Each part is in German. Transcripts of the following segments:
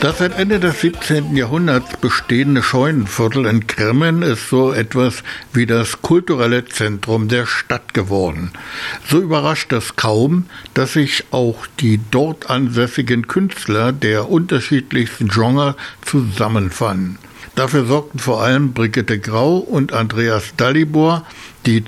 Das seit Ende des 17. Jahrhunderts bestehende Scheunenviertel in Grimmen ist so etwas wie das kulturelle Zentrum der Stadt geworden. So überrascht es kaum, dass sich auch die dort ansässigen Künstler der unterschiedlichsten Genres zusammenfanden. Dafür sorgten vor allem Brigitte Grau und Andreas Dalibor, die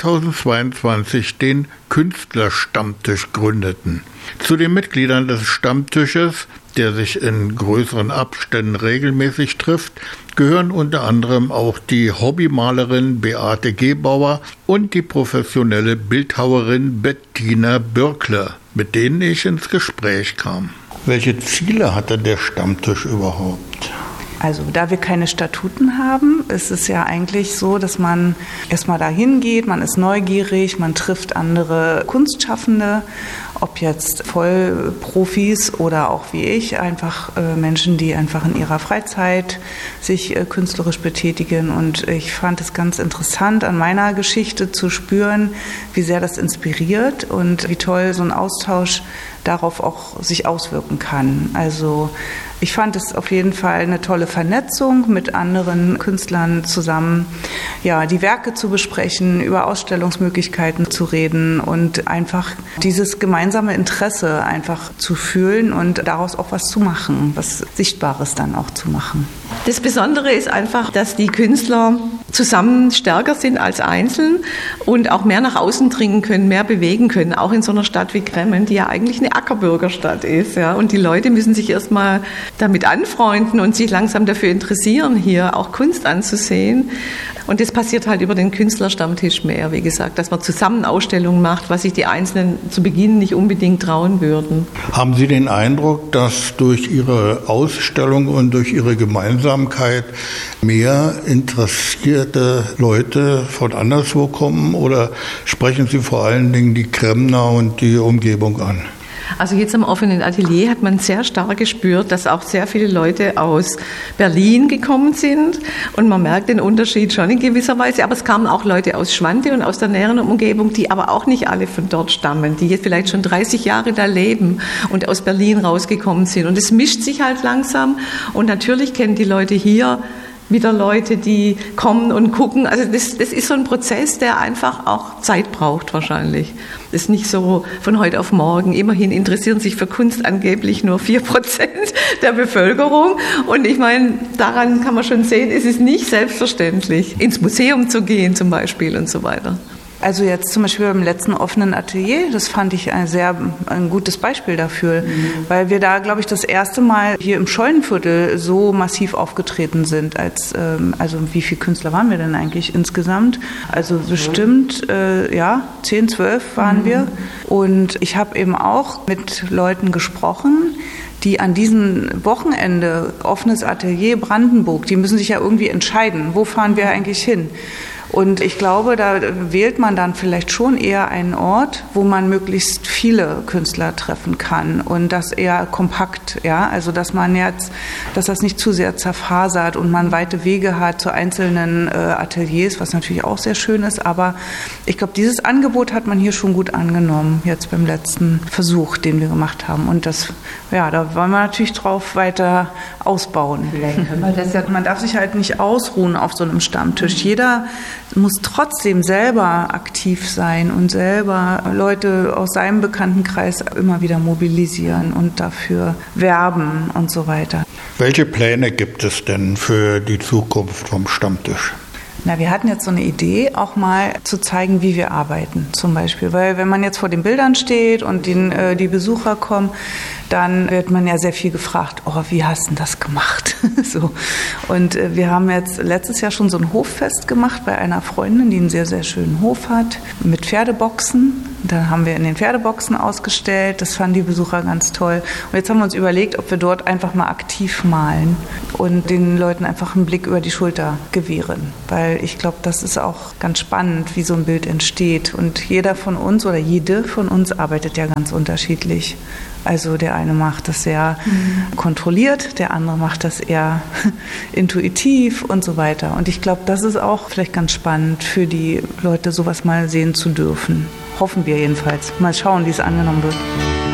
2022 den Künstlerstammtisch gründeten. Zu den Mitgliedern des Stammtisches, der sich in größeren Abständen regelmäßig trifft, gehören unter anderem auch die Hobbymalerin Beate Gebauer und die professionelle Bildhauerin Bettina Bürkle, mit denen ich ins Gespräch kam. Welche Ziele hatte der Stammtisch überhaupt? Also da wir keine Statuten haben, ist es ja eigentlich so, dass man erstmal dahin geht, man ist neugierig, man trifft andere Kunstschaffende, ob jetzt Vollprofis oder auch wie ich, einfach Menschen, die einfach in ihrer Freizeit sich künstlerisch betätigen. Und ich fand es ganz interessant, an meiner Geschichte zu spüren, wie sehr das inspiriert und wie toll so ein Austausch darauf auch sich auswirken kann. Also ich fand es auf jeden Fall eine tolle Vernetzung mit anderen Künstlern zusammen, ja, die Werke zu besprechen, über Ausstellungsmöglichkeiten zu reden und einfach dieses gemeinsame Interesse einfach zu fühlen und daraus auch was zu machen, was Sichtbares dann auch zu machen. Das Besondere ist einfach, dass die Künstler zusammen stärker sind als einzeln und auch mehr nach außen dringen können, mehr bewegen können, auch in so einer Stadt wie Grimmen, die ja eigentlich eine Ackerbürgerstadt ist. Ja. Und die Leute müssen sich erstmal damit anfreunden und sich langsam dafür interessieren, hier auch Kunst anzusehen. Und das passiert halt über den Künstlerstammtisch mehr, wie gesagt, dass man zusammen Ausstellungen macht, was sich die Einzelnen zu Beginn nicht unbedingt trauen würden. Haben Sie den Eindruck, dass durch Ihre Ausstellung und durch Ihre Gemeinsamkeit mehr interessierte Leute von anderswo kommen oder sprechen Sie vor allen Dingen die Grimner und die Umgebung an? Also jetzt am offenen Atelier hat man sehr stark gespürt, dass auch sehr viele Leute aus Berlin gekommen sind und man merkt den Unterschied schon in gewisser Weise, aber es kamen auch Leute aus Schwante und aus der näheren Umgebung, die aber auch nicht alle von dort stammen, die jetzt vielleicht schon 30 Jahre da leben und aus Berlin rausgekommen sind und es mischt sich halt langsam und natürlich kennen die Leute hier wieder Leute, die kommen und gucken. Also das ist so ein Prozess, der einfach auch Zeit braucht wahrscheinlich. Das ist nicht so von heute auf morgen. Immerhin interessieren sich für Kunst angeblich nur 4% der Bevölkerung. Und ich meine, daran kann man schon sehen, es ist nicht selbstverständlich, ins Museum zu gehen zum Beispiel und so weiter. Also jetzt zum Beispiel beim letzten offenen Atelier, das fand ich ein gutes Beispiel dafür, weil wir da, glaube ich, das erste Mal hier im Scheunenviertel so massiv aufgetreten sind. Also wie viele Künstler waren wir denn eigentlich insgesamt? Also bestimmt, 10, 12 waren wir. Und ich habe eben auch mit Leuten gesprochen, die an diesem Wochenende offenes Atelier Brandenburg, die müssen sich ja irgendwie entscheiden, wo fahren wir eigentlich hin? Und ich glaube, da wählt man dann vielleicht schon eher einen Ort, wo man möglichst viele Künstler treffen kann und das eher kompakt, ja, also dass das nicht zu sehr zerfasert und man weite Wege hat zu einzelnen Ateliers, was natürlich auch sehr schön ist, aber ich glaube, dieses Angebot hat man hier schon gut angenommen, jetzt beim letzten Versuch, den wir gemacht haben und da wollen wir natürlich drauf weiter ausbauen. Man darf sich halt nicht ausruhen auf so einem Stammtisch. Jeder muss trotzdem selber aktiv sein und selber Leute aus seinem Bekanntenkreis immer wieder mobilisieren und dafür werben und so weiter. Welche Pläne gibt es denn für die Zukunft vom Stammtisch? Wir hatten jetzt so eine Idee, auch mal zu zeigen, wie wir arbeiten, zum Beispiel. Weil wenn man jetzt vor den Bildern steht und die Besucher kommen, dann wird man ja sehr viel gefragt, wie hast du denn das gemacht? So. Und wir haben jetzt letztes Jahr schon so ein Hoffest gemacht bei einer Freundin, die einen sehr, sehr schönen Hof hat, mit Pferdeboxen. Da haben wir in den Pferdeboxen ausgestellt, das fanden die Besucher ganz toll. Und jetzt haben wir uns überlegt, ob wir dort einfach mal aktiv malen und den Leuten einfach einen Blick über die Schulter gewähren. Weil ich glaube, das ist auch ganz spannend, wie so ein Bild entsteht. Und jeder von uns oder jede von uns arbeitet ja ganz unterschiedlich. Also der eine macht das sehr kontrolliert, der andere macht das eher intuitiv und so weiter. Und ich glaube, das ist auch vielleicht ganz spannend für die Leute, sowas mal sehen zu dürfen. Hoffen wir jedenfalls. Mal schauen, wie es angenommen wird.